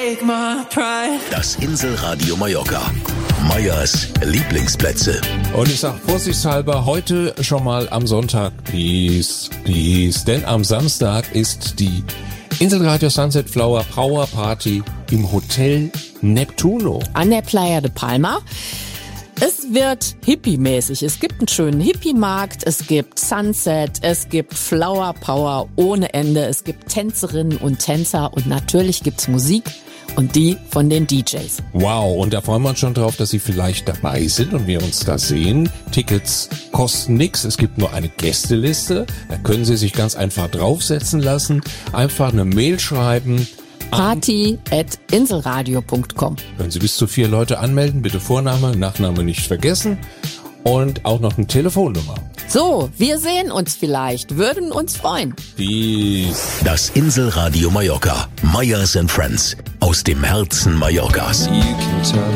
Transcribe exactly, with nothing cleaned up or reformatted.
take my pride. Das Inselradio Mallorca. Meyers Lieblingsplätze. Und ich sag vorsichtshalber heute schon mal am Sonntag Peace, Peace. Denn am Samstag ist die Inselradio Sunset Flower Power Party im Hotel Neptuno. An der Playa de Palma. Es wird hippie-mäßig. Es gibt einen schönen Hippie-Markt, es gibt Sunset, es gibt Flower Power ohne Ende, es gibt Tänzerinnen und Tänzer und natürlich gibt's Musik und die von den D Js. Wow, und da freuen wir uns schon drauf, dass Sie vielleicht dabei sind und wir uns da sehen. Tickets kosten nichts, es gibt nur eine Gästeliste, da können Sie sich ganz einfach draufsetzen lassen, einfach eine Mail schreiben. Party at inselradio punkt com. Wenn Sie bis zu vier Leute anmelden, bitte Vorname, Nachname nicht vergessen und auch noch eine Telefonnummer. So, wir sehen uns vielleicht, würden uns freuen. Peace. Das Inselradio Mallorca. Meyers and Friends. Aus dem Herzen Mallorcas. You can tell